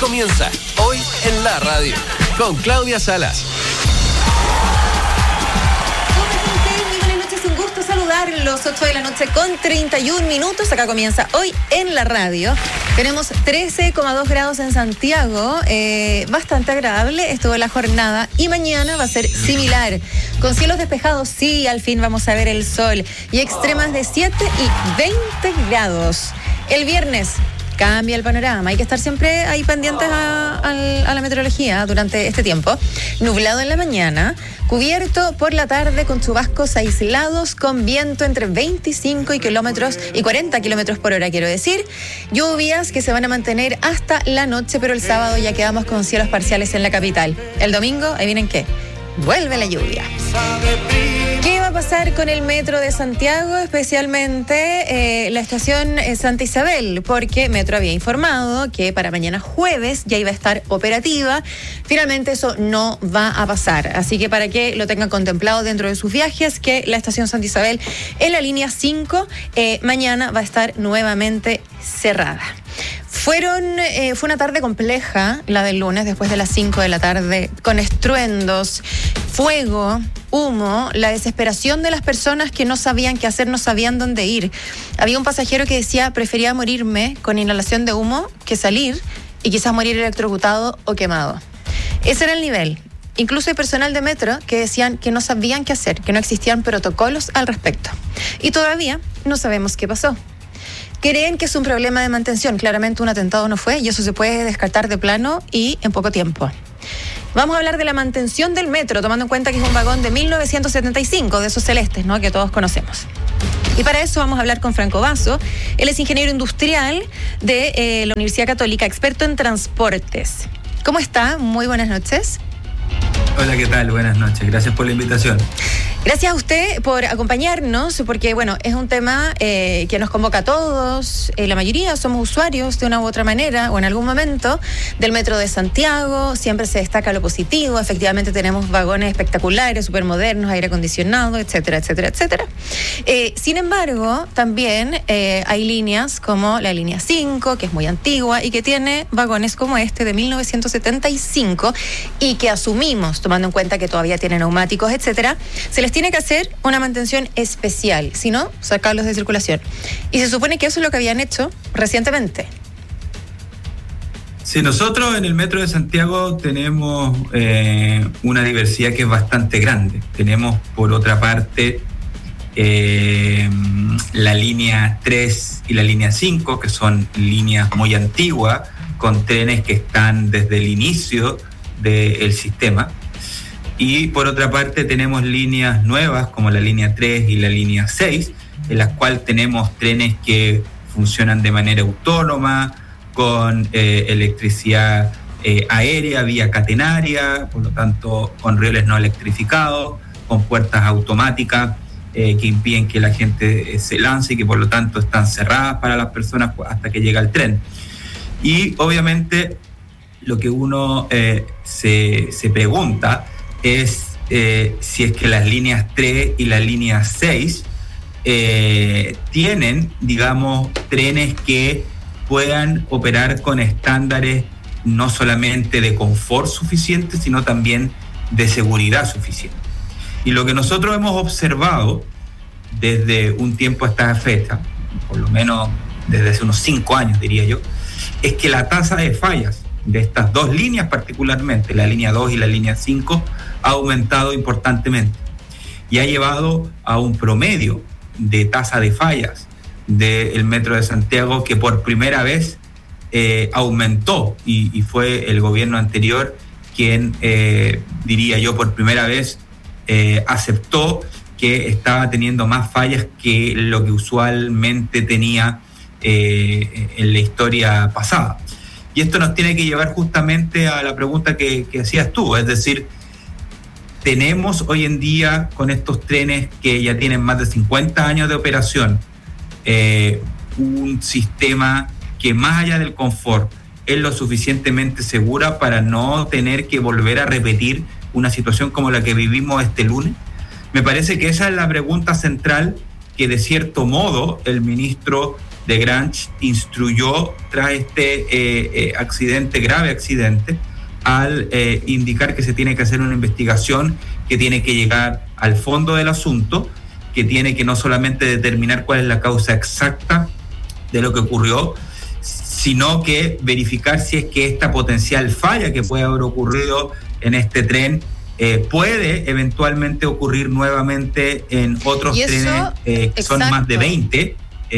comienza hoy en la radio con Claudia Salas. Un gusto saludarlos, 8 de la noche con 31 minutos. Acá comienza hoy en la radio. Tenemos 13,2 grados en Santiago, bastante agradable estuvo la jornada y mañana va a ser similar. Con cielos despejados, sí, al fin vamos a ver el sol y extremas de 7 y 20 grados. El viernes cambia el panorama, hay que estar siempre ahí pendientes a la meteorología durante este tiempo. Nublado en la mañana, cubierto por la tarde con chubascos aislados, con viento entre 25 y 40 kilómetros por hora, quiero decir. Lluvias que se van a mantener hasta la noche, pero el sábado ya quedamos con cielos parciales en la capital. El domingo, adivinen qué, vuelve la lluvia. ¿Qué va a pasar con el metro de Santiago? Especialmente la estación Santa Isabel, porque Metro había informado que para mañana jueves ya iba a estar operativa. Finalmente eso no va a pasar, así que para que lo tengan contemplado dentro de sus viajes, que la estación Santa Isabel en la línea 5 mañana va a estar nuevamente cerrada. Fue una tarde compleja la del lunes, después de las 5 de la tarde, con estruendos, fuego, humo, la desesperación de las personas que no sabían qué hacer, no sabían dónde ir. Había un pasajero que decía, prefería morirme con inhalación de humo que salir y quizás morir electrocutado o quemado. Ese era el nivel. Incluso hay personal de Metro que decían que no sabían qué hacer, que no existían protocolos al respecto. Y todavía no sabemos qué pasó. Creen que es un problema de mantención. Claramente un atentado no fue y eso se puede descartar de plano y en poco tiempo. Vamos a hablar de la mantención del metro, tomando en cuenta que es un vagón de 1975, de esos celestes, ¿no?, que todos conocemos. Y para eso vamos a hablar con Franco Basso. Él es ingeniero industrial de la Universidad Católica, experto en transportes. ¿Cómo está? Muy buenas noches. Hola, ¿qué tal? Buenas noches. Gracias por la invitación. Gracias a usted por acompañarnos, porque bueno, es un tema que nos convoca a todos. La mayoría somos usuarios de una u otra manera o en algún momento del Metro de Santiago. Siempre se destaca lo positivo. Efectivamente tenemos vagones espectaculares, súper modernos, aire acondicionado, etcétera, etcétera, etcétera. Sin embargo, también hay líneas como la línea 5, que es muy antigua y que tiene vagones como este de 1975 y que asumimos, tomando en cuenta que todavía tiene neumáticos, etcétera, se les tiene que hacer una mantención especial, si no, sacarlos de circulación. Y se supone que eso es lo que habían hecho recientemente. Sí, nosotros en el Metro de Santiago tenemos una diversidad que es bastante grande. Tenemos, por otra parte, la línea 3 y la línea 5, que son líneas muy antiguas, con trenes que están desde el inicio del sistema. Y por otra parte tenemos líneas nuevas como la línea 3 y la línea 6, en las cuales tenemos trenes que funcionan de manera autónoma, con electricidad aérea, vía catenaria, por lo tanto con rieles no electrificados, con puertas automáticas que impiden que la gente se lance y que por lo tanto están cerradas para las personas hasta que llega el tren. Y obviamente lo que uno se pregunta es si es que las líneas 3 y la línea 6 tienen, digamos, trenes que puedan operar con estándares no solamente de confort suficiente, sino también de seguridad suficiente. Y lo que nosotros hemos observado desde un tiempo a esta fecha, por lo menos desde hace unos 5 años diría yo, es que la tasa de fallas de estas dos líneas particularmente, la línea 2 y la línea 5, ha aumentado importantemente y ha llevado a un promedio de tasa de fallas del Metro de Santiago que por primera vez aumentó y fue el gobierno anterior quien, diría yo, por primera vez aceptó que estaba teniendo más fallas que lo que usualmente tenía en la historia pasada. Y esto nos tiene que llevar justamente a la pregunta que hacías tú, es decir, tenemos hoy en día con estos trenes que ya tienen más de 50 años de operación, un sistema que más allá del confort es lo suficientemente segura para no tener que volver a repetir una situación como la que vivimos este lunes. Me parece que esa es la pregunta central que de cierto modo el ministro de Grange instruyó tras este grave accidente, al indicar que se tiene que hacer una investigación que tiene que llegar al fondo del asunto, que tiene que no solamente determinar cuál es la causa exacta de lo que ocurrió, sino que verificar si es que esta potencial falla que puede haber ocurrido en este tren puede eventualmente ocurrir nuevamente en otros trenes, que son más de 20,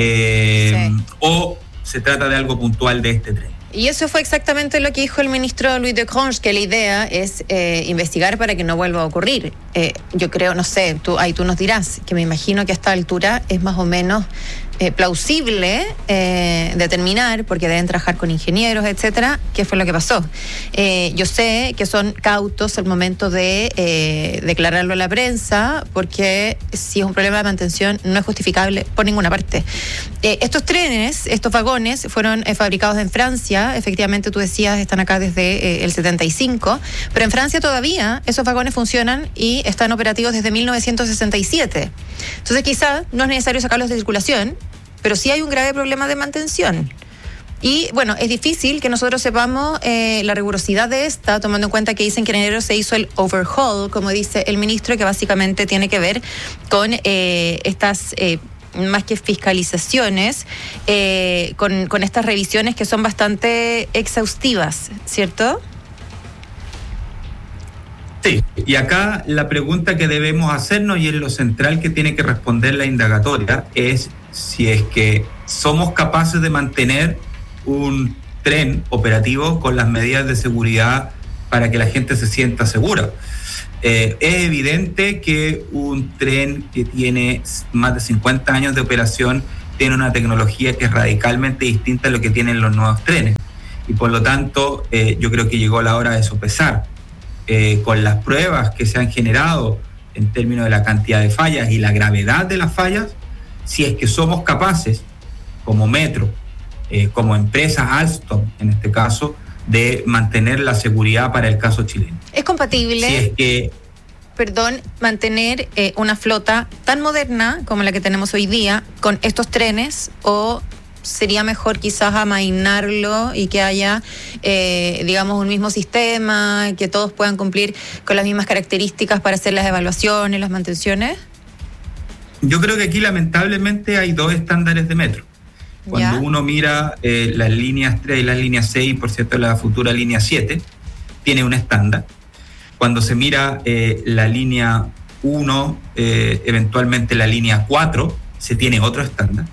o se trata de algo puntual de este tren. Y eso fue exactamente lo que dijo el ministro Louis de Cronge, que la idea es investigar para que no vuelva a ocurrir. Yo creo, no sé, tú nos dirás, que me imagino que a esta altura es más o menos plausible determinar, porque deben trabajar con ingenieros, etcétera, qué fue lo que pasó. Yo sé que son cautos al momento de declararlo a la prensa, porque si es un problema de mantención no es justificable por ninguna parte. Estos trenes, estos vagones fueron fabricados en Francia. Efectivamente, tú decías, están acá desde el 75, pero en Francia todavía esos vagones funcionan y están operativos desde 1967. Entonces quizá no es necesario sacarlos de circulación, pero sí hay un grave problema de mantención. Y bueno, es difícil que nosotros sepamos la rigurosidad de esta, tomando en cuenta que dicen que en enero se hizo el overhaul, como dice el ministro, que básicamente tiene que ver con estas... más que fiscalizaciones, con estas revisiones que son bastante exhaustivas, ¿cierto? Sí, y acá la pregunta que debemos hacernos, y es lo central que tiene que responder la indagatoria, es si es que somos capaces de mantener un tren operativo con las medidas de seguridad para que la gente se sienta segura. Es evidente que un tren que tiene más de 50 años de operación tiene una tecnología que es radicalmente distinta a lo que tienen los nuevos trenes. Y por lo tanto, yo creo que llegó la hora de sopesar con las pruebas que se han generado en términos de la cantidad de fallas y la gravedad de las fallas, si es que somos capaces, como Metro, como empresa Alstom en este caso, de mantener la seguridad para el caso chileno. ¿Es compatible, si es que, mantener una flota tan moderna como la que tenemos hoy día con estos trenes, o sería mejor quizás amainarlo y que haya, digamos, un mismo sistema, que todos puedan cumplir con las mismas características para hacer las evaluaciones, las mantenciones? Yo creo que aquí lamentablemente hay dos estándares de Metro. Cuando uno mira las líneas 3 y las líneas 6, por cierto, la futura línea 7, tiene un estándar. Cuando se mira la línea 1, eventualmente la línea 4, se tiene otro estándar.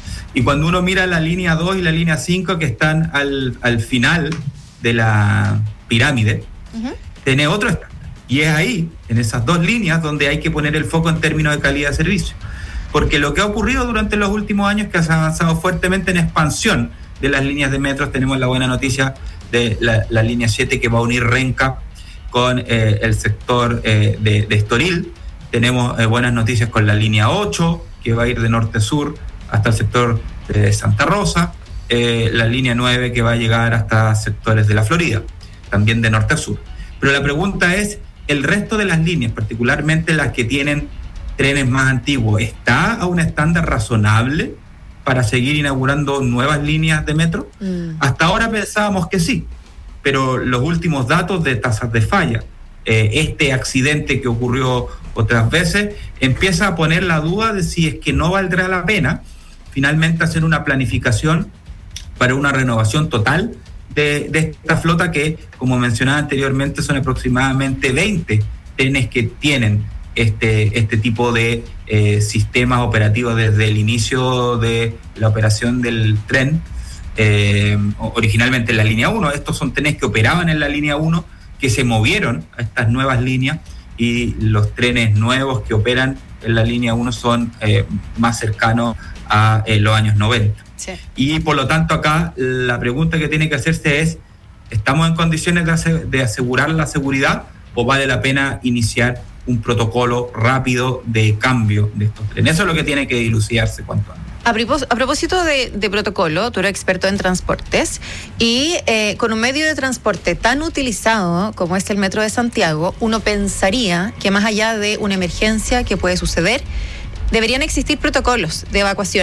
Y cuando uno mira la línea 2 y la línea 5, que están al final de la pirámide, tiene otro estándar. Y es ahí, en esas dos líneas, donde hay que poner el foco en términos de calidad de servicio. Porque lo que ha ocurrido durante los últimos años es que se ha avanzado fuertemente en expansión de las líneas de metros. Tenemos la buena noticia de la línea 7, que va a unir Renca con el sector de Estoril. Tenemos buenas noticias con la línea 8, que va a ir de norte a sur hasta el sector de Santa Rosa. La línea 9, que va a llegar hasta sectores de la Florida, también de norte a sur. Pero la pregunta es, el resto de las líneas, particularmente las que tienen trenes más antiguos, ¿está a un estándar razonable para seguir inaugurando nuevas líneas de metro? Hasta ahora pensábamos que sí, pero los últimos datos de tasas de falla, este accidente que ocurrió otras veces, empieza a poner la duda de si es que no valdrá la pena finalmente hacer una planificación para una renovación total de esta flota, que, como mencionaba anteriormente, son aproximadamente 20 trenes que tienen este tipo de sistemas operativos desde el inicio de la operación del tren, originalmente en la línea 1. Estos son trenes que operaban en la línea 1, que se movieron a estas nuevas líneas, y los trenes nuevos que operan en la línea 1 son más cercanos a los años 90. Sí. Y por lo tanto acá la pregunta que tiene que hacerse es, ¿estamos en condiciones de asegurar la seguridad, o vale la pena iniciar un protocolo rápido de cambio de estos trenes? Eso es lo que tiene que dilucidarse cuanto antes. A propósito de protocolo, tú eres experto en transportes, y con un medio de transporte tan utilizado como es el Metro de Santiago, uno pensaría que más allá de una emergencia que puede suceder, deberían existir protocolos de evacuación.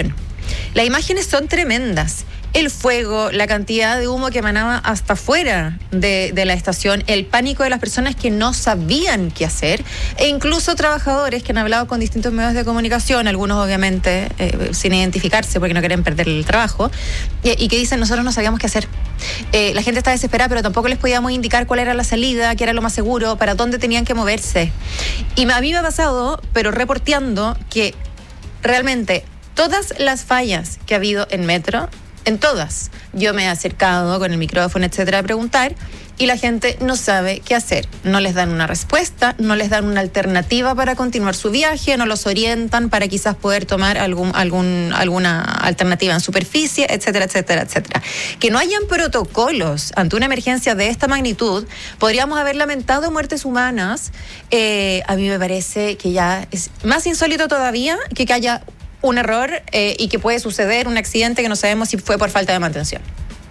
Las imágenes son tremendas. El fuego, la cantidad de humo que emanaba hasta fuera de la estación, el pánico de las personas que no sabían qué hacer, e incluso trabajadores que han hablado con distintos medios de comunicación, algunos obviamente sin identificarse porque no quieren perder el trabajo, y que dicen, nosotros no sabíamos qué hacer. La gente está desesperada, pero tampoco les podíamos indicar cuál era la salida, qué era lo más seguro, para dónde tenían que moverse. Y a mí me ha pasado, pero reporteando, que realmente todas las fallas que ha habido en Metro, en todas, yo me he acercado con el micrófono, etcétera, a preguntar, y la gente no sabe qué hacer. No les dan una respuesta, no les dan una alternativa para continuar su viaje, no los orientan para quizás poder tomar alguna alternativa en superficie, etcétera, etcétera, etcétera. Que no hayan protocolos ante una emergencia de esta magnitud, podríamos haber lamentado muertes humanas. A mí me parece que ya es más insólito todavía que haya un error y que puede suceder un accidente que no sabemos si fue por falta de mantención.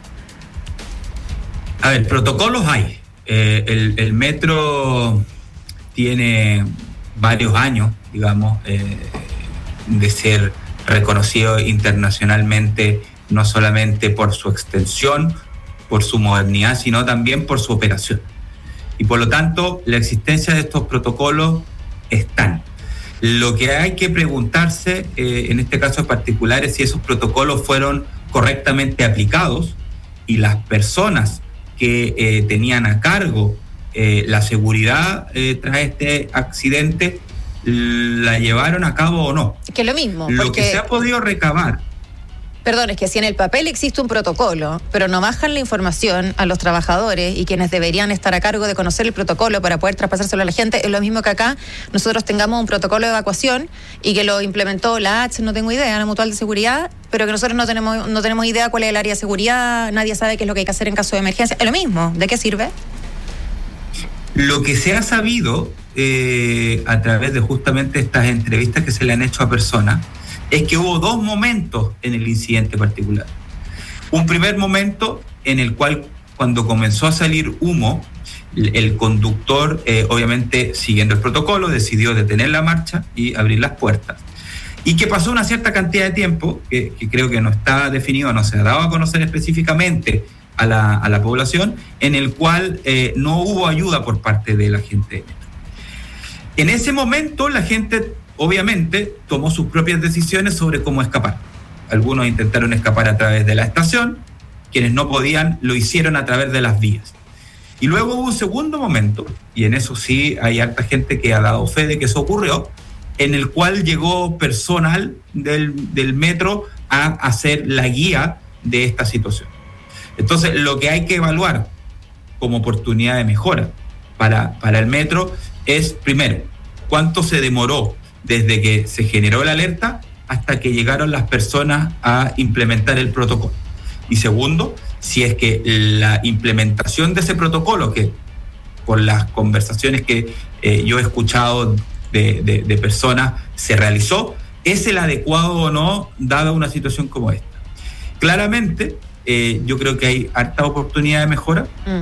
A ver, protocolos hay. El metro tiene varios años, digamos, de ser reconocido internacionalmente, no solamente por su extensión, por su modernidad, sino también por su operación. Y por lo tanto, la existencia de estos protocolos están. Lo que hay que preguntarse, en este caso en particular, es si esos protocolos fueron correctamente aplicados y las personas que tenían a cargo la seguridad tras este accidente la llevaron a cabo o no. Que es lo mismo. Lo que se ha podido recabar. Perdón, es que si en el papel existe un protocolo, pero no bajan la información a los trabajadores y quienes deberían estar a cargo de conocer el protocolo para poder traspasárselo a la gente, es lo mismo que acá nosotros tengamos un protocolo de evacuación y que lo implementó la H, no tengo idea, la Mutual de Seguridad, pero que nosotros no tenemos idea cuál es el área de seguridad, nadie sabe qué es lo que hay que hacer en caso de emergencia. Es lo mismo, ¿de qué sirve? Lo que se ha sabido a través de justamente estas entrevistas que se le han hecho a personas es que hubo dos momentos en el incidente particular. Un primer momento en el cual, cuando comenzó a salir humo, el conductor, obviamente siguiendo el protocolo, decidió detener la marcha y abrir las puertas. Y que pasó una cierta cantidad de tiempo, que creo que no está definido, no se ha dado a conocer específicamente a la población, en el cual no hubo ayuda por parte de la gente. En ese momento la gente obviamente tomó sus propias decisiones sobre cómo escapar. Algunos intentaron escapar a través de la estación, quienes no podían lo hicieron a través de las vías. Y luego hubo un segundo momento, y en eso sí hay harta gente que ha dado fe de que eso ocurrió, en el cual llegó personal del metro a hacer la guía de esta situación. Entonces, lo que hay que evaluar como oportunidad de mejora para el metro es, primero, cuánto se demoró desde que se generó la alerta hasta que llegaron las personas a implementar el protocolo. Y segundo, si es que la implementación de ese protocolo, que por las conversaciones que yo he escuchado de personas se realizó, es el adecuado o no, dada una situación como esta. Claramente, yo creo que hay harta oportunidad de mejora,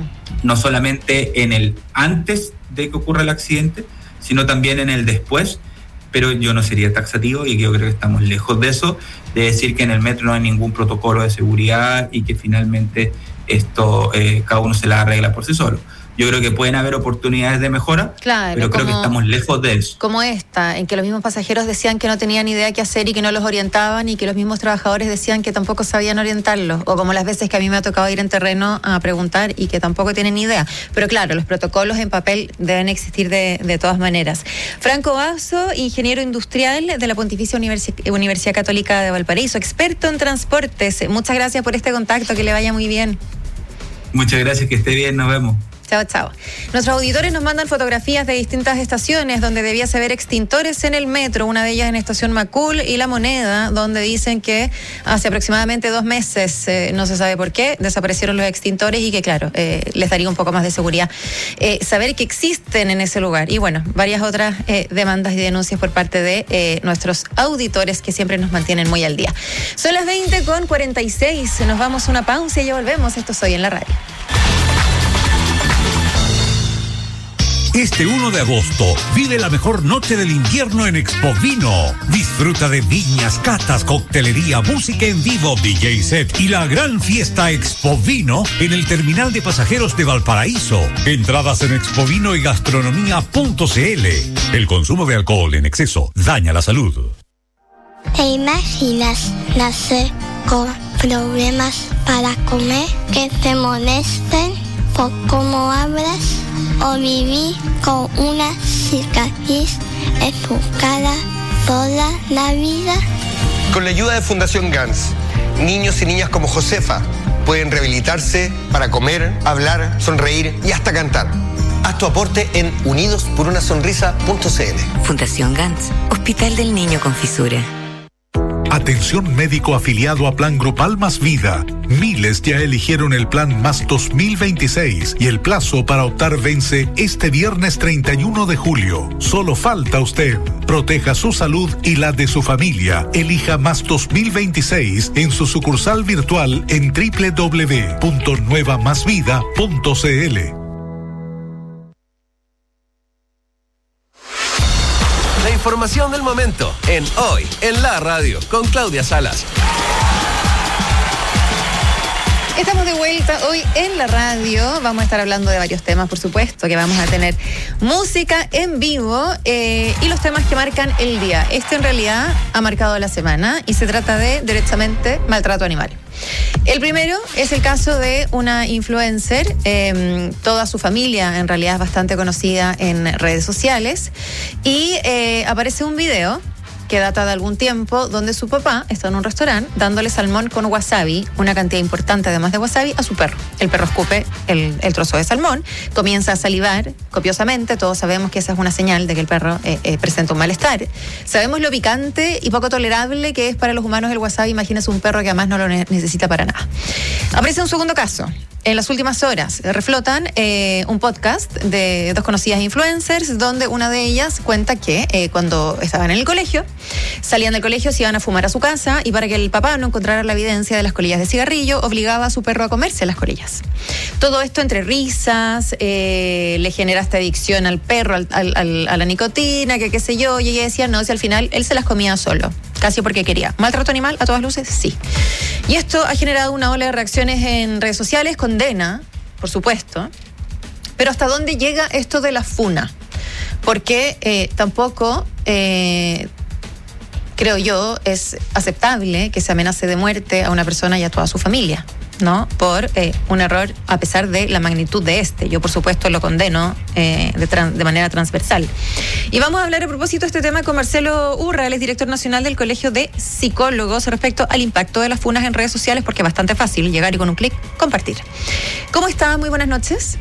no solamente en el antes de que ocurra el accidente, sino también en el después, pero yo no sería taxativo y yo creo que estamos lejos de eso, de decir que en el metro no hay ningún protocolo de seguridad y que finalmente esto cada uno se la arregla por sí solo. Yo creo que pueden haber oportunidades de mejora, claro, pero creo que estamos lejos de eso. Como esta, en que los mismos pasajeros decían que no tenían idea qué hacer y que no los orientaban, y que los mismos trabajadores decían que tampoco sabían orientarlos, o como las veces que a mí me ha tocado ir en terreno a preguntar y que tampoco tienen idea. Pero claro, los protocolos en papel deben existir de todas maneras. Franco Basso, ingeniero industrial de la Pontificia Universidad Católica de Valparaíso, experto en transportes. Muchas gracias por este contacto, que le vaya muy bien. Muchas gracias, que esté bien, nos vemos. Chao, chao. Nuestros auditores nos mandan fotografías de distintas estaciones donde debía haber extintores en el metro, una de ellas en Estación Macul y La Moneda, donde dicen que hace aproximadamente 2 meses, no se sabe por qué, desaparecieron los extintores y que, claro, les daría un poco más de seguridad saber que existen en ese lugar. Y bueno, varias otras demandas y denuncias por parte de nuestros auditores que siempre nos mantienen muy al día. Son las 20:46, nos vamos a una pausa y ya volvemos. Esto es Hoy en la Radio. Este 1 de agosto, vive la mejor noche del invierno en Expovino. Disfruta de viñas, catas, coctelería, música en vivo, DJ set y la gran fiesta Expovino en el terminal de pasajeros de Valparaíso. Entradas en expovino y gastronomía.cl. El consumo de alcohol en exceso daña la salud. ¿Te imaginas nacer con problemas para comer, que te molesten por cómo hablas, o vivir con una cicatriz en tu cara toda la vida? Con la ayuda de Fundación GANS, niños y niñas como Josefa pueden rehabilitarse para comer, hablar, sonreír y hasta cantar. Haz tu aporte en unidosporunasonrisa.cl. Fundación GANS, Hospital del Niño con Fisura. Atención médico afiliado a Plan Grupal Más Vida. Miles ya eligieron el Plan Más 2026 y el plazo para optar vence este viernes 31 de julio. Solo falta usted. Proteja su salud y la de su familia. Elija Más 2026 en su sucursal virtual en www.nuevamasvida.cl. La información del momento en Hoy en la Radio con Claudia Salas. Estamos de vuelta hoy en la radio. Vamos a estar hablando de varios temas, por supuesto, que vamos a tener música en vivo y los temas que marcan el día. Este en realidad ha marcado la semana y se trata de, derechamente, maltrato animal. El primero es el caso de una influencer, toda su familia en realidad es bastante conocida en redes sociales y aparece un video que data de algún tiempo, donde su papá está en un restaurante dándole salmón con wasabi, una cantidad importante además de wasabi, a su perro. El perro escupe el trozo de salmón, comienza a salivar copiosamente. Todos sabemos que esa es una señal de que el perro presenta un malestar. Sabemos lo picante y poco tolerable que es para los humanos el wasabi. Imagínense un perro que además no lo necesita para nada. Aparece un segundo caso. En las últimas horas reflotan un podcast de dos conocidas influencers, donde una de ellas cuenta que cuando estaban en el colegio, salían del colegio, se iban a fumar a su casa y para que el papá no encontrara la evidencia de las colillas de cigarrillo, obligaba a su perro a comerse las colillas. Todo esto entre risas, le genera esta adicción al perro, a la nicotina, que qué sé yo, y ella decía no, si al final él se las comía solo, casi porque quería. ¿Maltrato animal a todas luces? Sí. Y esto ha generado una ola de reacciones en redes sociales, condena, por supuesto, pero ¿hasta dónde llega esto de la funa? Porque tampoco... creo yo, es aceptable que se amenace de muerte a una persona y a toda su familia, ¿no? Por un error a pesar de la magnitud de este. Yo, por supuesto, lo condeno de manera transversal. Y vamos a hablar a propósito de este tema con Marcelo Urra, él es director nacional del Colegio de Psicólogos, respecto al impacto de las funas en redes sociales, porque es bastante fácil llegar y con un clic compartir. ¿Cómo está? Muy buenas noches.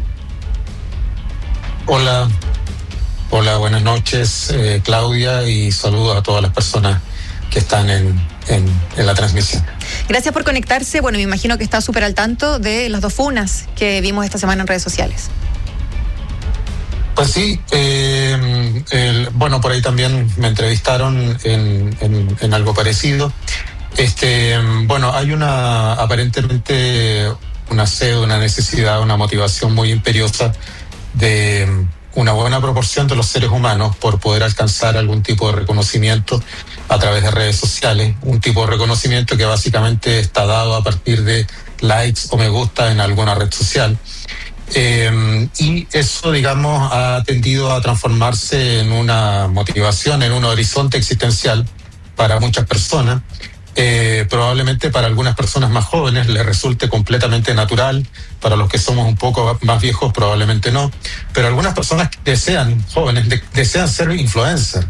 Hola, buenas noches, Claudia, y saludos a todas las personas que están en la transmisión. Gracias por conectarse. Bueno, me imagino que está súper al tanto de las dos funas que vimos esta semana en redes sociales. Pues sí, bueno, por ahí también me entrevistaron en algo parecido. Bueno, hay aparentemente una sed, una necesidad, una motivación muy imperiosa de una buena proporción de los seres humanos por poder alcanzar algún tipo de reconocimiento a través de redes sociales, un tipo de reconocimiento que básicamente está dado a partir de likes o me gusta en alguna red social. Y eso, digamos, ha tendido a transformarse en una motivación, en un horizonte existencial para muchas personas. Probablemente para algunas personas más jóvenes les resulte completamente natural, para los que somos un poco más viejos probablemente no, pero algunas personas jóvenes desean ser influencers,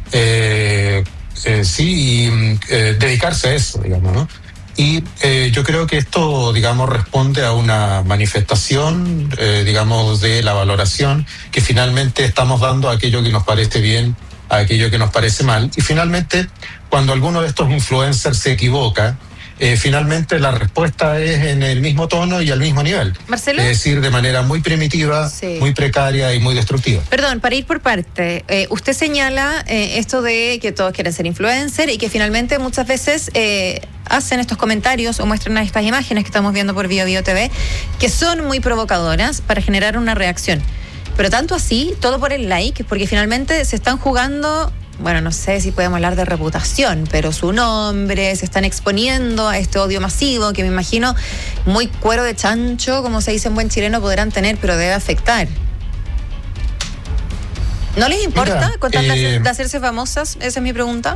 dedicarse a eso, digamos, ¿no? Y yo creo que esto, digamos, responde a una manifestación, digamos, de la valoración que finalmente estamos dando a aquello que nos parece bien, a aquello que nos parece mal. Y finalmente, cuando alguno de estos influencers se equivoca, finalmente la respuesta es en el mismo tono y al mismo nivel. Marcelo. Es decir, de manera muy primitiva, sí, muy precaria y muy destructiva. Perdón, para ir por parte, usted señala esto de que todos quieren ser influencer y que finalmente muchas veces hacen estos comentarios o muestran estas imágenes que estamos viendo por Bio TV, que son muy provocadoras para generar una reacción. Pero tanto así, todo por el like, porque finalmente se están jugando, bueno, no sé si podemos hablar de reputación, pero su nombre, se están exponiendo a este odio masivo que me imagino muy cuero de chancho, como se dice en buen chileno, podrán tener, pero debe afectar. ¿No les importa con tal de hacerse famosas? Esa es mi pregunta.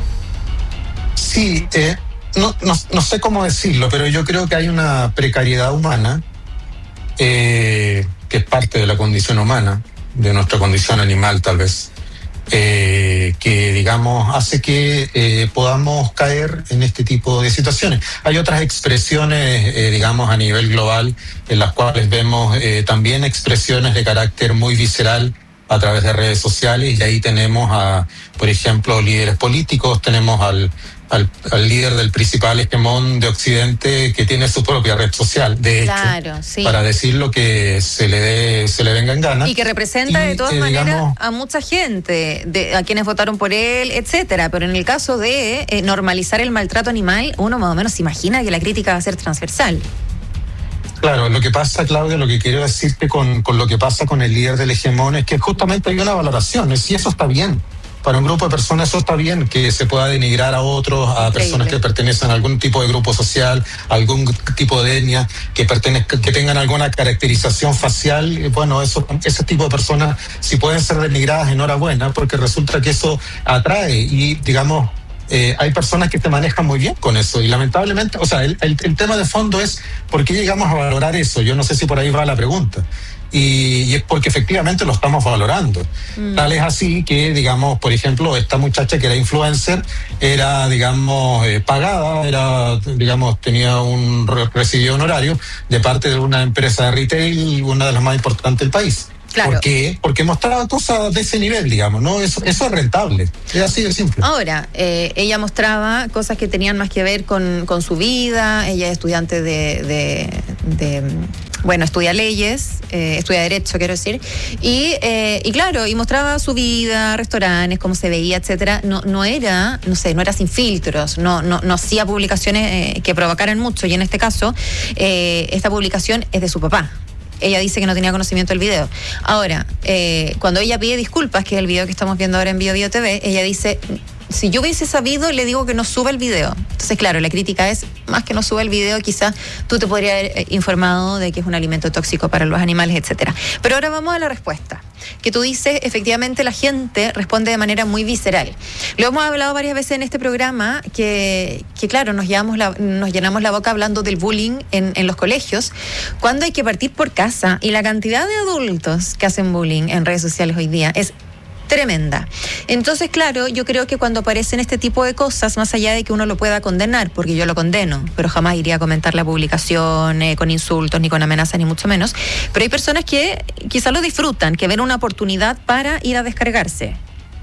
Sí, no sé cómo decirlo, pero yo creo que hay una precariedad humana que es parte de la condición humana, de nuestra condición animal tal vez, que digamos hace que podamos caer en este tipo de situaciones. Hay otras expresiones, digamos a nivel global, en las cuales vemos también expresiones de carácter muy visceral a través de redes sociales, y ahí tenemos por ejemplo, líderes políticos, tenemos al líder del principal hegemón de Occidente que tiene su propia red social, de hecho, sí, para decir lo que se le venga en gana. Y que representa de todas maneras a mucha gente, a quienes votaron por él, etcétera. Pero en el caso de normalizar el maltrato animal, uno más o menos se imagina que la crítica va a ser transversal. Claro, lo que pasa, Claudia, lo que quiero decirte con lo que pasa con el líder del hegemón es que justamente hay una valoración, y eso está bien. Para un grupo de personas eso está bien, que se pueda denigrar a otros, a personas que pertenecen a algún tipo de grupo social, a algún tipo de etnia, que tengan alguna caracterización facial. Bueno, ese tipo de personas, si pueden ser denigradas, enhorabuena, porque resulta que eso atrae y, digamos, hay personas que te manejan muy bien con eso, y lamentablemente, o sea, el tema de fondo es ¿por qué llegamos a valorar eso? Yo no sé si por ahí va la pregunta. Y es porque efectivamente lo estamos valorando. Tal es así que, digamos, por ejemplo, esta muchacha que era influencer era, digamos, pagada, tenía recibió honorario de parte de una empresa de retail, una de las más importantes del país. Claro. ¿Por qué? Porque mostraba cosas de ese nivel, digamos, ¿no? Eso es rentable. Es así de simple. Ahora, ella mostraba cosas que tenían más que ver con su vida. Ella es estudiante estudia leyes, estudia Derecho, quiero decir. Y claro, y mostraba su vida, restaurantes, cómo se veía, etcétera. No era sin filtros, no hacía publicaciones que provocaran mucho. Y en este caso, esta publicación es de su papá. Ella dice que no tenía conocimiento del video. Ahora, cuando ella pide disculpas, que es el video que estamos viendo ahora en Bio TV, ella dice, si yo hubiese sabido, le digo que no suba el video. Entonces, claro, la crítica es, más que no suba el video, quizás tú te podrías haber informado de que es un alimento tóxico para los animales, etcétera. Pero ahora vamos a la respuesta. Que tú dices, efectivamente, la gente responde de manera muy visceral. Lo hemos hablado varias veces en este programa, que claro, nos llenamos la boca hablando del bullying en los colegios, cuando hay que partir por casa, y la cantidad de adultos que hacen bullying en redes sociales hoy día es tremenda. Entonces, claro, yo creo que cuando aparecen este tipo de cosas, más allá de que uno lo pueda condenar, porque yo lo condeno, pero jamás iría a comentar la publicación con insultos, ni con amenazas, ni mucho menos, pero hay personas que quizás lo disfrutan, que ven una oportunidad para ir a descargarse.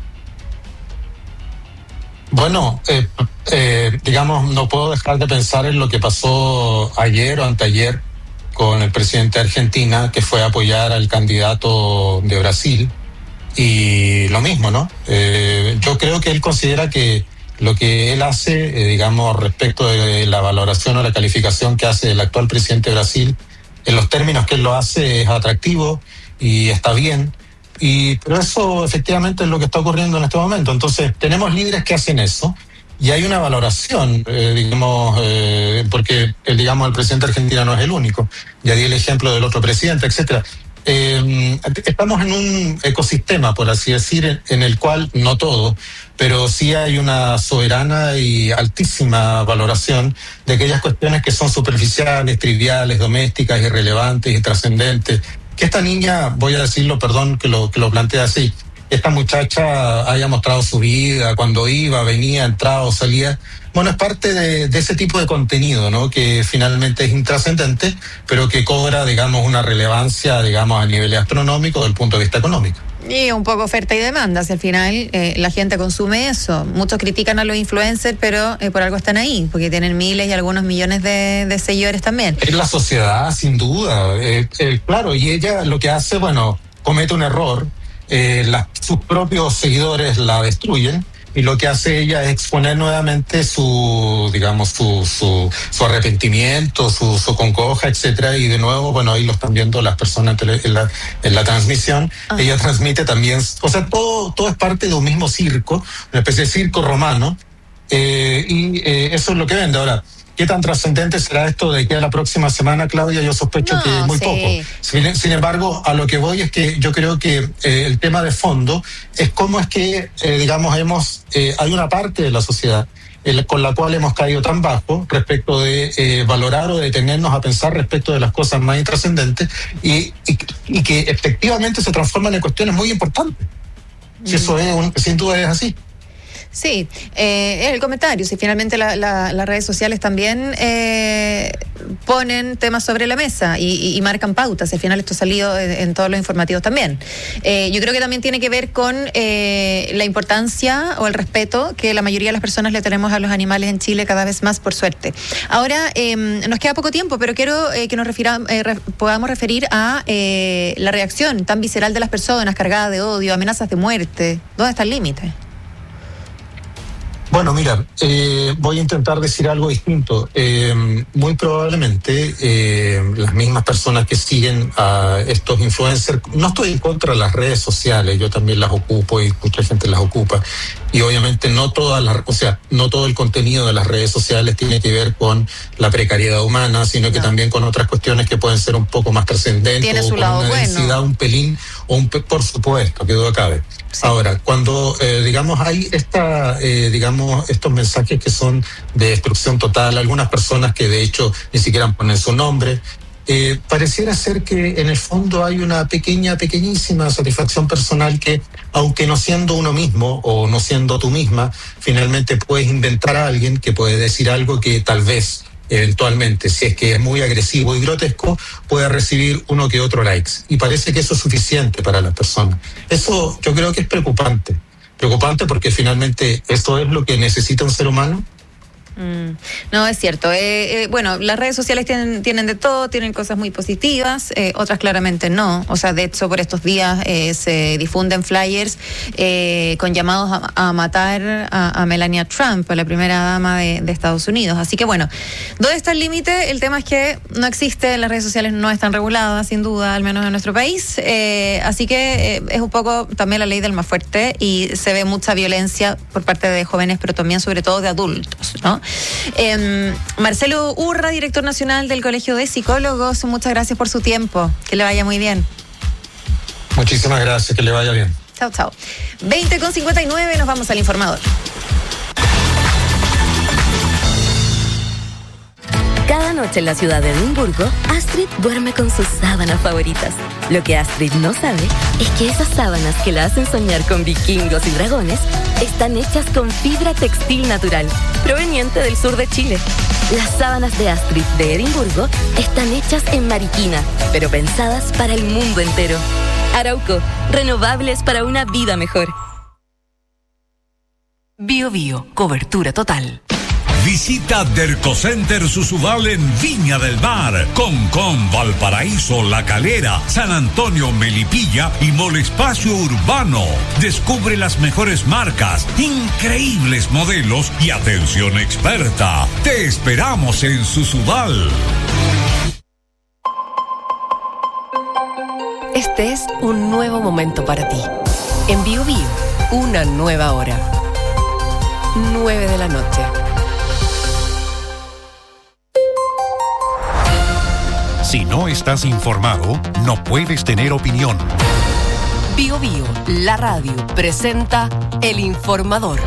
Bueno, digamos, no puedo dejar de pensar en lo que pasó ayer o anteayer con el presidente de Argentina, que fue a apoyar al candidato de Brasil. Y lo mismo, ¿no? Yo creo que él considera que lo que él hace, digamos, respecto de la valoración o la calificación que hace el actual presidente de Brasil, en los términos que él lo hace, es atractivo y está bien. Pero eso efectivamente es lo que está ocurriendo en este momento. Entonces, tenemos líderes que hacen eso y hay una valoración, porque, digamos, el presidente argentino no es el único. Ya di el ejemplo del otro presidente, etcétera. Estamos en un ecosistema, por así decir, en el cual, no todo, pero sí hay una soberana y altísima valoración de aquellas cuestiones que son superficiales, triviales, domésticas, irrelevantes y trascendentes. Que esta niña, voy a decirlo, perdón que lo plantea así, esta muchacha haya mostrado su vida, cuando iba, venía, entraba o salía. Bueno, es parte de ese tipo de contenido, ¿no? Que finalmente es intrascendente, pero que cobra, digamos, una relevancia, digamos, a niveles astronómicos desde el punto de vista económico. Y un poco oferta y demanda, si al final la gente consume eso. Muchos critican a los influencers, pero por algo están ahí, porque tienen miles y algunos millones de seguidores también. Es la sociedad, sin duda. Claro, y ella lo que hace, bueno, comete un error, sus propios seguidores la destruyen, y lo que hace ella es exponer nuevamente su arrepentimiento, su congoja, etcétera, y de nuevo, bueno, ahí lo están viendo las personas en la transmisión. Ella transmite también, o sea, todo es parte de un mismo circo, una especie de circo romano, y eso es lo que vende. Ahora, ¿qué tan trascendente será esto de aquí a la próxima semana, Claudia? Yo sospecho que muy poco. Sin embargo, a lo que voy es que yo creo que el tema de fondo es cómo es que, hay una parte de la sociedad con la cual hemos caído tan bajo respecto de valorar o detenernos a pensar respecto de las cosas más intrascendentes y que efectivamente se transforman en cuestiones muy importantes. Si eso sin duda es así. Sí, el comentario, si finalmente las redes sociales también ponen temas sobre la mesa y marcan pautas, al final esto ha salido en todos los informativos también. Yo creo que también tiene que ver con la importancia o el respeto que la mayoría de las personas le tenemos a los animales en Chile, cada vez más, por suerte. Ahora, nos queda poco tiempo, pero quiero que nos podamos referir a la reacción tan visceral de las personas, cargada de odio, amenazas de muerte. ¿Dónde está el límite? Bueno, mira, voy a intentar decir algo distinto. Muy probablemente las mismas personas que siguen a estos influencers, no estoy en contra de las redes sociales, yo también las ocupo y mucha gente las ocupa, y obviamente no todo el contenido de las redes sociales tiene que ver con la precariedad humana, sino que también con otras cuestiones que pueden ser un poco más trascendentes, tiene o su con lado una densidad un pelín, por supuesto, que duda cabe. Sí. Ahora, cuando hay estos mensajes que son de destrucción total, algunas personas que de hecho ni siquiera ponen su nombre, pareciera ser que en el fondo hay una pequeñísima satisfacción personal que, aunque no siendo uno mismo o no siendo tú misma, finalmente puedes inventar a alguien que puede decir algo que tal vez eventualmente, si es que es muy agresivo y grotesco, puede recibir uno que otro likes. Y parece que eso es suficiente para las personas. Eso yo creo que es preocupante porque finalmente esto es lo que necesita un ser humano. No, es cierto. Bueno, las redes sociales tienen de todo, tienen cosas muy positivas, otras claramente no. O sea, de hecho, por estos días se difunden flyers con llamados a matar a Melania Trump, a la primera dama de Estados Unidos. Así que bueno, ¿dónde está el límite? El tema es que no existe, las redes sociales no están reguladas, sin duda, al menos en nuestro país. Así que es un poco también la ley del más fuerte y se ve mucha violencia por parte de jóvenes, pero también sobre todo de adultos, ¿no? Marcelo Urra, director nacional del Colegio de Psicólogos, muchas gracias por su tiempo, que le vaya muy bien. Muchísimas gracias, que le vaya bien. Chao, chao. 20:59, nos vamos al informador. Cada noche en la ciudad de Edimburgo, Astrid duerme con sus sábanas favoritas. Lo que Astrid no sabe es que esas sábanas que la hacen soñar con vikingos y dragones están hechas con fibra textil natural, proveniente del sur de Chile. Las sábanas de Astrid de Edimburgo están hechas en Mariquina, pero pensadas para el mundo entero. Arauco, renovables para una vida mejor. Bio Bio, cobertura total. Visita Dercocenter Susubal en Viña del Mar, Concón, Valparaíso, La Calera, San Antonio, Melipilla y Mall Espacio Urbano. Descubre las mejores marcas, increíbles modelos y atención experta. Te esperamos en Susubal. Este es un nuevo momento para ti. En Bio Bio, una nueva hora. 9 de la noche. Si no estás informado, no puedes tener opinión. Bio Bio, la radio, presenta El Informador.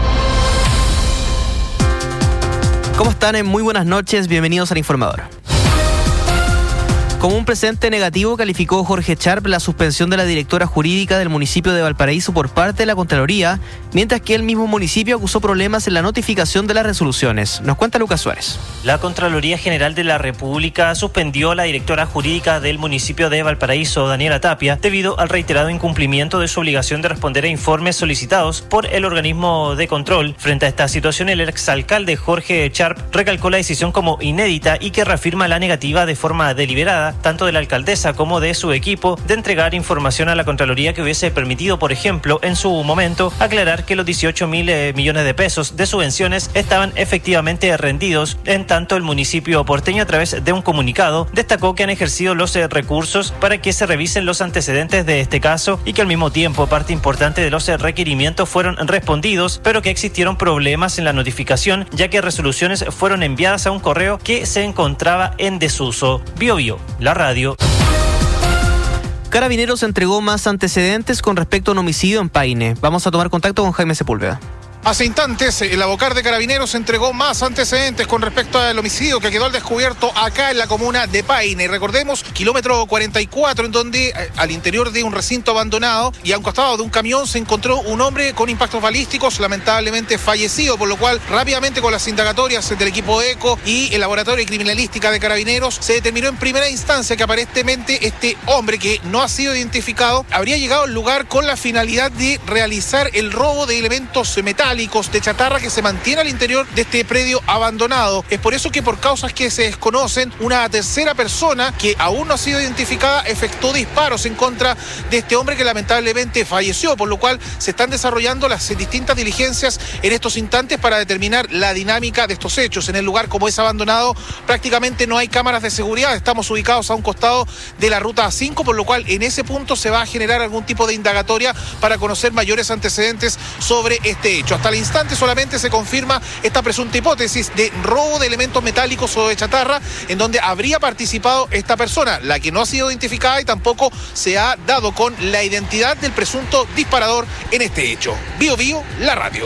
¿Cómo están? Muy buenas noches, bienvenidos al Informador. Como un presente negativo calificó Jorge Sharp la suspensión de la directora jurídica del municipio de Valparaíso por parte de la Contraloría, mientras que el mismo municipio acusó problemas en la notificación de las resoluciones. Nos cuenta Lucas Suárez. La Contraloría General de la República suspendió a la directora jurídica del municipio de Valparaíso, Daniela Tapia, debido al reiterado incumplimiento de su obligación de responder a informes solicitados por el organismo de control. Frente a esta situación, el exalcalde Jorge Sharp recalcó la decisión como inédita y que reafirma la negativa de forma deliberada falta, tanto de la alcaldesa como de su equipo, de entregar información a la Contraloría que hubiese permitido, por ejemplo, en su momento, aclarar que los 18.000 millones de pesos de subvenciones estaban efectivamente rendidos. En tanto, el municipio porteño, a través de un comunicado, destacó que han ejercido los recursos para que se revisen los antecedentes de este caso y que al mismo tiempo parte importante de los requerimientos fueron respondidos, pero que existieron problemas en la notificación, ya que resoluciones fueron enviadas a un correo que se encontraba en desuso. Bio Bio, la radio. Carabineros entregó más antecedentes con respecto a un homicidio en Paine. Vamos a tomar contacto con Jaime Sepúlveda. Hace instantes, el Abocar de Carabineros entregó más antecedentes con respecto al homicidio que quedó al descubierto acá en la comuna de Paine. Recordemos, kilómetro 44, en donde al interior de un recinto abandonado y a un costado de un camión se encontró un hombre con impactos balísticos, lamentablemente fallecido, por lo cual rápidamente con las indagatorias del equipo ECO y el Laboratorio de Criminalística de Carabineros se determinó en primera instancia que aparentemente este hombre, que no ha sido identificado, habría llegado al lugar con la finalidad de realizar el robo de elementos metálicos, de chatarra que se mantiene al interior de este predio abandonado. Es por eso que, por causas que se desconocen, una tercera persona que aún no ha sido identificada efectuó disparos en contra de este hombre que lamentablemente falleció, por lo cual se están desarrollando las distintas diligencias en estos instantes para determinar la dinámica de estos hechos. En el lugar, como es abandonado, prácticamente no hay cámaras de seguridad. Estamos ubicados a un costado de la ruta A5, por lo cual en ese punto se va a generar algún tipo de indagatoria para conocer mayores antecedentes sobre este hecho. Hasta el instante solamente se confirma esta presunta hipótesis de robo de elementos metálicos o de chatarra, en donde habría participado esta persona, la que no ha sido identificada, y tampoco se ha dado con la identidad del presunto disparador en este hecho. Bio Bio, la radio.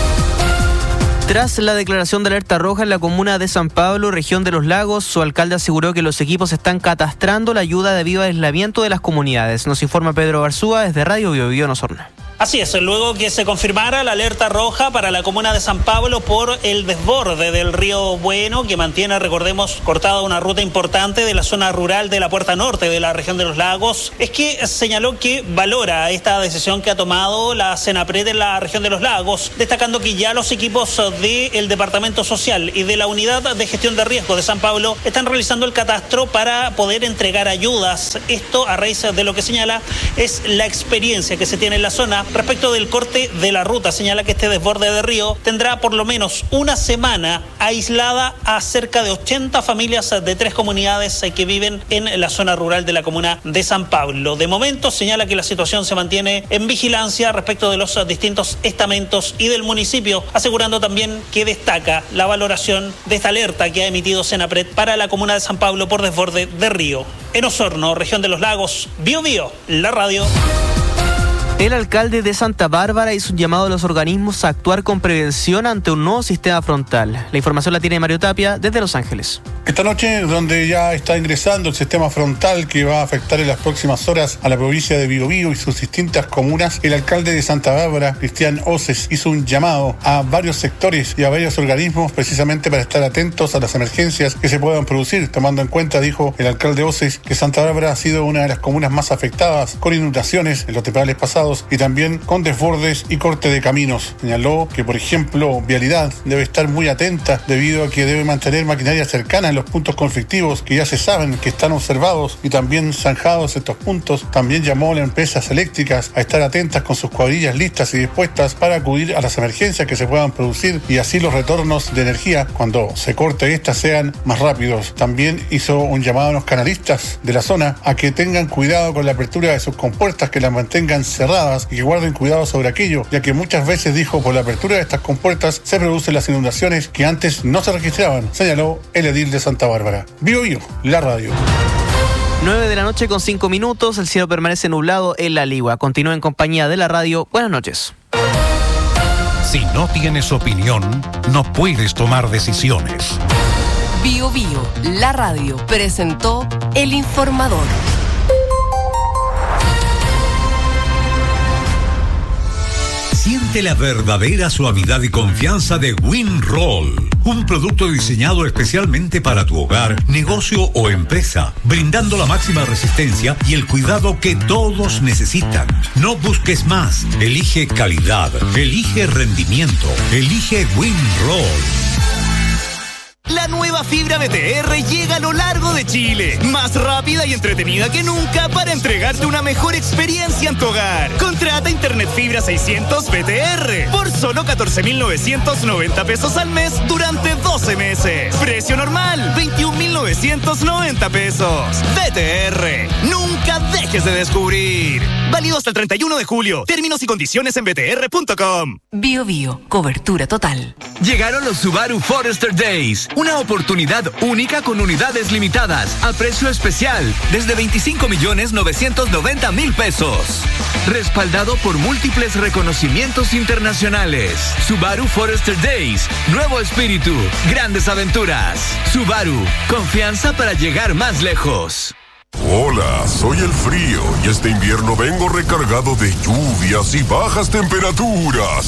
Tras la declaración de alerta roja en la comuna de San Pablo, región de Los Lagos, su alcalde aseguró que los equipos están catastrando la ayuda debido al aislamiento de las comunidades. Nos informa Pedro Garzúa desde Radio Bio Bio en Osorno. Así es, luego que se confirmara la alerta roja para la comuna de San Pablo por el desborde del río Bueno, que mantiene, recordemos, cortada una ruta importante de la zona rural de la Puerta Norte de la región de Los Lagos, es que señaló que valora esta decisión que ha tomado la Senapred en la región de Los Lagos, destacando que ya los equipos del Departamento Social y de la Unidad de Gestión de Riesgo de San Pablo están realizando el catastro para poder entregar ayudas. Esto, a raíz de lo que señala, es la experiencia que se tiene en la zona respecto del corte de la ruta. Señala que este desborde de río tendrá por lo menos una semana aislada a cerca de 80 familias de 3 comunidades que viven en la zona rural de la comuna de San Pablo. De momento señala que la situación se mantiene en vigilancia respecto de los distintos estamentos y del municipio, asegurando también que destaca la valoración de esta alerta que ha emitido Senapred para la comuna de San Pablo por desborde de río. En Osorno, región de Los Lagos, Bio Bio, la radio. El alcalde de Santa Bárbara hizo un llamado a los organismos a actuar con prevención ante un nuevo sistema frontal. La información la tiene Mario Tapia desde Los Ángeles. Esta noche, donde ya está ingresando el sistema frontal que va a afectar en las próximas horas a la provincia de Biobío y sus distintas comunas, el alcalde de Santa Bárbara, Cristian Oces, hizo un llamado a varios sectores y a varios organismos precisamente para estar atentos a las emergencias que se puedan producir, tomando en cuenta, dijo el alcalde Oces, que Santa Bárbara ha sido una de las comunas más afectadas con inundaciones en los temporales pasados y también con desbordes y corte de caminos. Señaló que, por ejemplo, Vialidad debe estar muy atenta debido a que debe mantener maquinaria cercana en los puntos conflictivos que ya se saben que están observados y también zanjados estos puntos. También llamó a las empresas eléctricas a estar atentas con sus cuadrillas listas y dispuestas para acudir a las emergencias que se puedan producir y así los retornos de energía cuando se corte estas sean más rápidos. También hizo un llamado a los canalistas de la zona a que tengan cuidado con la apertura de sus compuertas, que las mantengan cerradas y que guarden cuidado sobre aquello, ya que muchas veces, dijo, por la apertura de estas compuertas se producen las inundaciones que antes no se registraban, señaló el edil de Santa Bárbara. Bio Bio, la radio. 9 de la noche con 5 minutos, el cielo permanece nublado en La Ligua. Continúa en compañía de la radio. Buenas noches. Si no tienes opinión, no puedes tomar decisiones. Bio Bio, la radio, presentó El Informador. Siente la verdadera suavidad y confianza de WinRoll, un producto diseñado especialmente para tu hogar, negocio o empresa, brindando la máxima resistencia y el cuidado que todos necesitan. No busques más, elige calidad, elige rendimiento, elige WinRoll. La nueva fibra BTR llega a lo largo de Chile. Más rápida y entretenida que nunca para entregarte una mejor experiencia en tu hogar. Contrata Internet Fibra 600 BTR por solo 14.990 pesos al mes durante 12 meses. Precio normal, 21.990 pesos. BTR, nunca dejes de descubrir. Válido hasta el 31 de julio. Términos y condiciones en btr.com. Bio Bio, cobertura total. Llegaron los Subaru Forester Days. Una oportunidad única con unidades limitadas a precio especial desde 25.990.000 pesos. Respaldado por múltiples reconocimientos internacionales. Subaru Forester Days. Nuevo espíritu. Grandes aventuras. Subaru. Confianza para llegar más lejos. Hola, soy el frío y este invierno vengo recargado de lluvias y bajas temperaturas.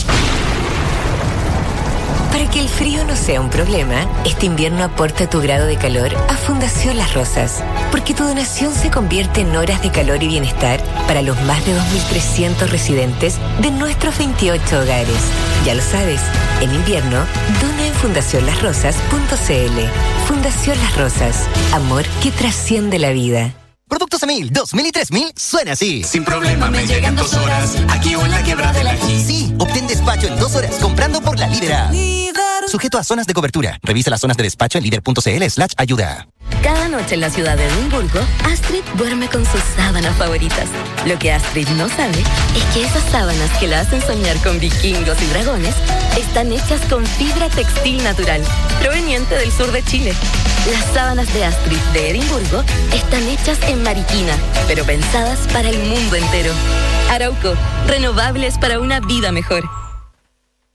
Para que el frío no sea un problema, este invierno aporta tu grado de calor a Fundación Las Rosas, porque tu donación se convierte en horas de calor y bienestar para los más de 2.300 residentes de nuestros 28 hogares. Ya lo sabes, en invierno, dona en fundacionlasrosas.cl. Fundación Las Rosas, amor que trasciende la vida. Productos Emil 2000 y 3000 suena así. Sin problema me llegan 2 horas, aquí o en la Quebrada del Ají. Sí, obtén despacho en 2 horas comprando por la Líder. Sujeto a zonas de cobertura. Revisa las zonas de despacho en líder.cl/ayuda. Cada noche en la ciudad de Edimburgo, Astrid duerme con sus sábanas favoritas. Lo que Astrid no sabe es que esas sábanas que la hacen soñar con vikingos y dragones están hechas con fibra textil natural, proveniente del sur de Chile. Las sábanas de Astrid de Edimburgo están hechas en Mariquina, pero pensadas para el mundo entero. Arauco, renovables para una vida mejor.